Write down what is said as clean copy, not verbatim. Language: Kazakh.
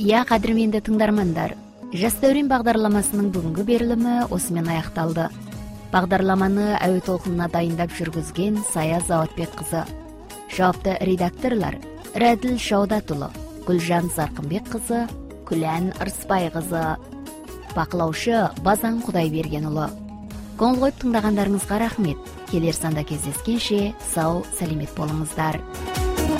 Кадырменді тыңдармандар, Жас дәурен бағдарламасының бүгінгі берілімі осымен аяқталды. Бағдарламаны әуе толқынына дайындап жүргізген Сая Заватбек қызы. Жауапты редакторлар Рәділ Шаудатұлы, Гүлжан Зарқынбек қызы, Күлән Ырысбай қызы. Бақылаушы Базан Құдайбергенұлы. Көңіл қойып тыңдағандарыңызға рахмет. Келер санда кездескенше сау, сәлемет болыңыздар.